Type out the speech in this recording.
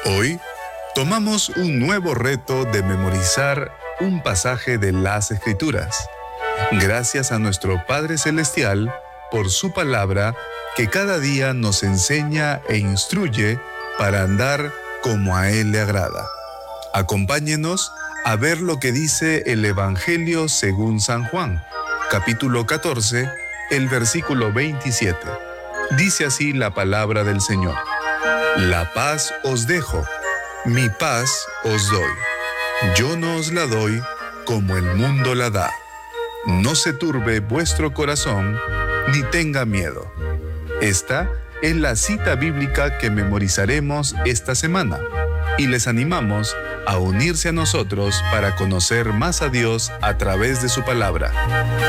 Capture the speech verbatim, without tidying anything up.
Hoy tomamos un nuevo reto de memorizar un pasaje de las Escrituras. Gracias a nuestro Padre Celestial por su palabra que cada día nos enseña e instruye para andar como a Él le agrada. Acompáñenos a ver lo que dice el Evangelio según San Juan, capítulo catorce, el versículo veintisiete. Dice así la palabra del Señor: La paz os dejo, mi paz os doy. Yo no os la doy como el mundo la da. No se turbe vuestro corazón, ni tenga miedo. Esta es la cita bíblica que memorizaremos esta semana y les animamos a unirse a nosotros para conocer más a Dios a través de su palabra.